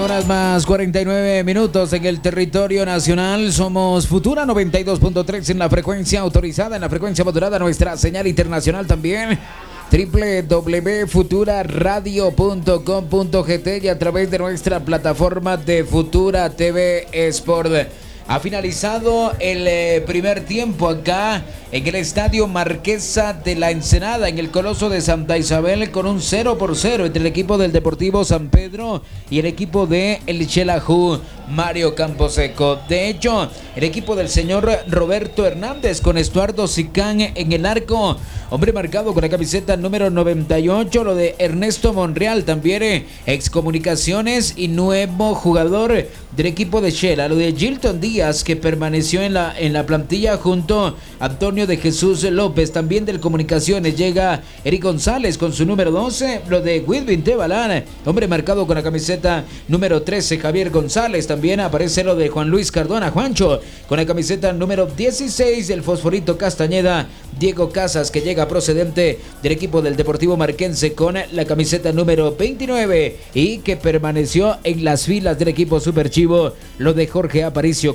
horas más 49 minutos en el territorio nacional. Somos Futura 92.3 en la frecuencia autorizada, en la frecuencia modulada, nuestra señal internacional también. www.futuraradio.com.gt y a través de nuestra plataforma de Futura TV Sport. Ha finalizado el primer tiempo acá en el Estadio Marquesa de la Ensenada, en el Coloso de Santa Isabel, con un 0-0 entre el equipo del Deportivo San Pedro y el equipo de el Xelajú Mario Camposeco. De hecho, el equipo del señor Roberto Hernández con Estuardo Sicán en el arco, hombre marcado con la camiseta número 98, lo de Ernesto Monreal, también excomunicaciones y nuevo jugador del equipo de Xela, lo de Gilton Díaz, que permaneció en la plantilla junto a Antonio de Jesús López. También del Comunicaciones llega Eric González con su número 12, lo de Wilvin Tebalán, hombre marcado con la camiseta número 13, Javier González. También aparece lo de Juan Luis Cardona, Juancho, con la camiseta número 16, el Fosforito Castañeda, Diego Casas, que llega procedente del equipo del Deportivo Marquense con la camiseta número 29 y que permaneció en las filas del equipo Super Chivo, lo de Jorge Aparicio